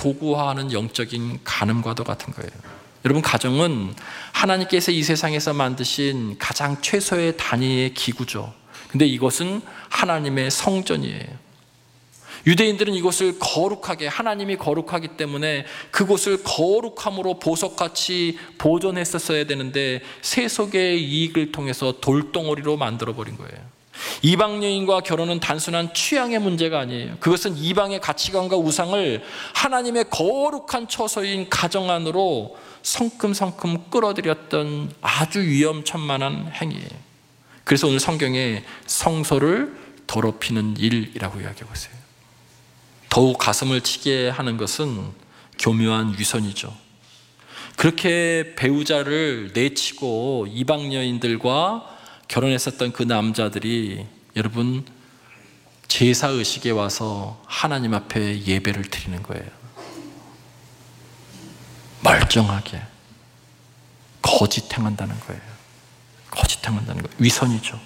도구화하는 영적인 간음과도 같은 거예요. 여러분, 가정은 하나님께서 이 세상에서 만드신 가장 최소의 단위의 기구죠. 근데 이것은 하나님의 성전이에요. 유대인들은 이것을 거룩하게, 하나님이 거룩하기 때문에 그곳을 거룩함으로 보석같이 보존했었어야 되는데 세속의 이익을 통해서 돌덩어리로 만들어버린 거예요. 이방 여인과 결혼은 단순한 취향의 문제가 아니에요. 그것은 이방의 가치관과 우상을 하나님의 거룩한 처소인 가정 안으로 성큼성큼 끌어들였던 아주 위험천만한 행위예요. 그래서 오늘 성경에 성소를 더럽히는 일이라고 이야기하고 있어요. 더욱 가슴을 치게 하는 것은 교묘한 위선이죠. 그렇게 배우자를 내치고 이방 여인들과 결혼했었던 그 남자들이 여러분 제사의식에 와서 하나님 앞에 예배를 드리는 거예요. 멀쩡하게 거짓 행한다는 거예요. 거짓 행한다는 거예요. 위선이죠.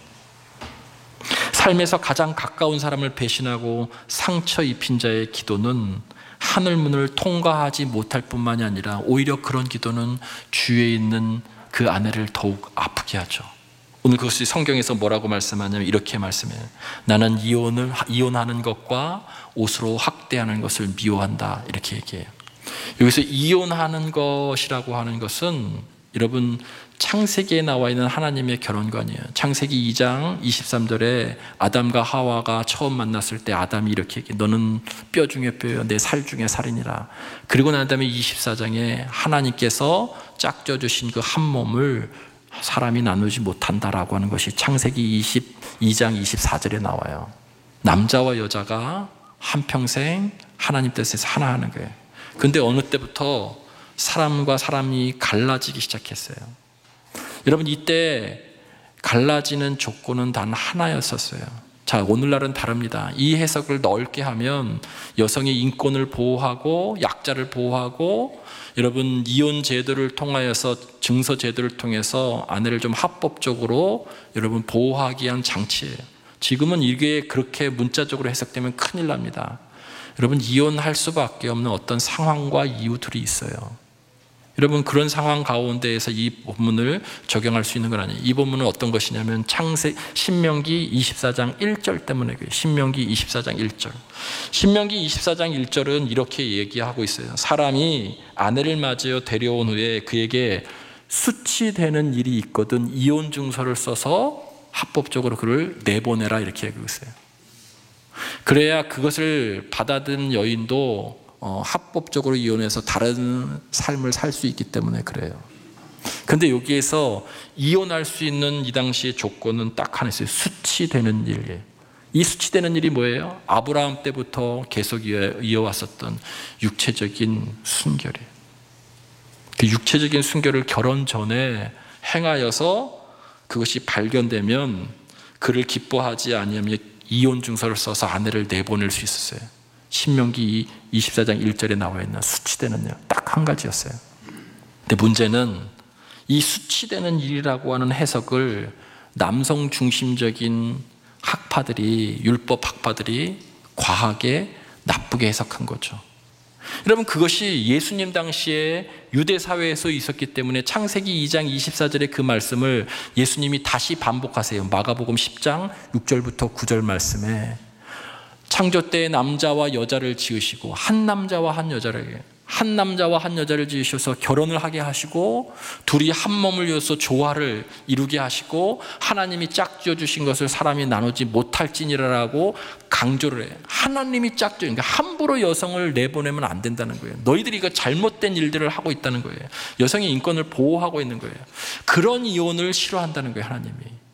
삶에서 가장 가까운 사람을 배신하고 상처 입힌 자의 기도는 하늘문을 통과하지 못할 뿐만이 아니라 오히려 그런 기도는 주위에 있는 그 아내를 더욱 아프게 하죠. 오늘 그것이 성경에서 뭐라고 말씀하냐면 이렇게 말씀해요. 나는 이혼하는 것과 옷으로 학대하는 것을 미워한다, 이렇게 얘기해요. 여기서 이혼하는 것이라고 하는 것은 여러분 창세기에 나와 있는 하나님의 결혼관이에요. 창세기 2장 23절에 아담과 하와가 처음 만났을 때 아담이 이렇게 얘기해. 너는 뼈 중에 뼈요 내 살 중에 살이니라. 그리고 난 다음에 24장에 하나님께서 짝져 주신 그 한 몸을 사람이 나누지 못한다라고 하는 것이 창세기 22장 24절에 나와요. 남자와 여자가 한평생 하나님 뜻에서 하나 하는 거예요. 근데 어느 때부터 사람과 사람이 갈라지기 시작했어요. 여러분, 이때 갈라지는 조건은 단 하나였었어요. 자, 오늘날은 다릅니다. 이 해석을 넓게 하면 여성의 인권을 보호하고 약자를 보호하고 여러분 이혼 제도를 통하여서 증서 제도를 통해서 아내를 좀 합법적으로 여러분 보호하기 위한 장치예요. 지금은 이게 그렇게 문자적으로 해석되면 큰일 납니다. 여러분, 이혼할 수밖에 없는 어떤 상황과 이유들이 있어요. 여러분, 그런 상황 가운데에서 이 본문을 적용할 수 있는 건 아니에요. 이 본문은 어떤 것이냐면 신명기 24장 1절 때문에 그래요. 신명기 24장 1절. 신명기 24장 1절은 이렇게 얘기하고 있어요. 사람이 아내를 맞이어 데려온 후에 그에게 수치되는 일이 있거든 이혼 증서를 써서 합법적으로 그를 내보내라, 이렇게 얘기하고 있어요. 그래야 그것을 받아든 여인도 합법적으로 이혼해서 다른 삶을 살 수 있기 때문에 그래요. 근데 여기에서 이혼할 수 있는 이 당시의 조건은 딱 하나 있어요. 수치되는 일이에요. 이 수치되는 일이 뭐예요? 아브라함 때부터 계속 이어왔었던 육체적인 순결이에요. 그 육체적인 순결을 결혼 전에 행하여서 그것이 발견되면 그를 기뻐하지 아니하면 이혼 증서를 써서 아내를 내보낼 수 있었어요. 신명기 24장 1절에 나와 있는 수치되는 일, 딱 한 가지였어요. 근데 문제는 이 수치되는 일이라고 하는 해석을 남성 중심적인 학파들이, 율법 학파들이 과하게 나쁘게 해석한 거죠. 여러분, 그것이 예수님 당시에 유대 사회에서 있었기 때문에 창세기 2장 24절의 그 말씀을 예수님이 다시 반복하세요. 마가복음 10장 6절부터 9절 말씀에 창조 때에 남자와 여자를 지으시고 한 남자와 한 여자를 지으셔서 결혼을 하게 하시고 둘이 한 몸을 이어서 조화를 이루게 하시고 하나님이 짝지어 주신 것을 사람이 나누지 못할지니라라고 강조를 해요. 하나님이 짝지어, 그러니까 함부로 여성을 내보내면 안 된다는 거예요. 너희들이 이거 잘못된 일들을 하고 있다는 거예요. 여성의 인권을 보호하고 있는 거예요. 그런 이혼을 싫어한다는 거예요. 하나님이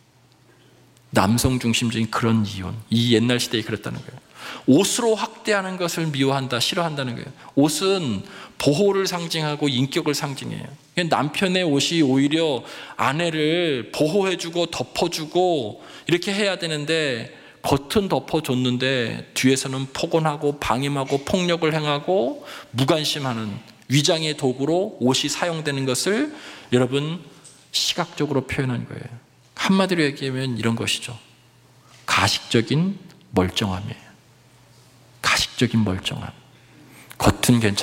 남성 중심적인 그런 이혼, 이 옛날 시대에 그랬다는 거예요. 옷으로 학대하는 것을 미워한다, 싫어한다는 거예요. 옷은 보호를 상징하고 인격을 상징해요. 남편의 옷이 오히려 아내를 보호해주고 덮어주고 이렇게 해야 되는데 겉은 덮어줬는데 뒤에서는 폭언하고 방임하고 폭력을 행하고 무관심하는 위장의 도구로 옷이 사용되는 것을 여러분 시각적으로 표현한 거예요. 한마디로 얘기하면 이런 것이죠. 가식적인 멀쩡함이에요. 가식적인 멀쩡함. 겉은 괜찮아.